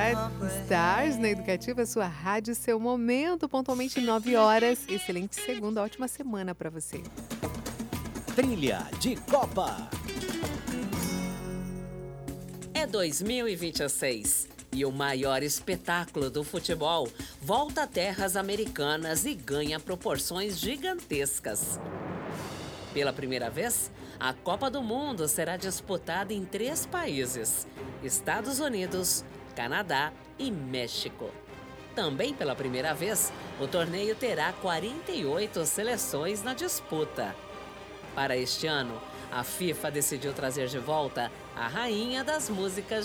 Stars na Educativa, sua rádio, seu momento, pontualmente 9 horas. Excelente segunda, ótima semana para você. Trilha de Copa. É 2026 e o maior espetáculo do futebol volta a terras americanas e ganha proporções gigantescas. Pela primeira vez, a Copa do Mundo será disputada em 3 países: Estados Unidos, Canadá e México. Também pela primeira vez, o torneio terá 48 seleções na disputa. Para este ano, a FIFA decidiu trazer de volta a rainha das músicas